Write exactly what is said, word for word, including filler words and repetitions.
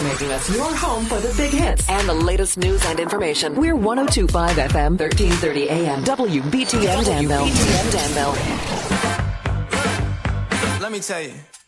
for making us your home for the big hits and the latest news and information. We're one oh two point five F M, thirteen thirty A M, W B T N Danville. W B T N Danville. Let me tell you.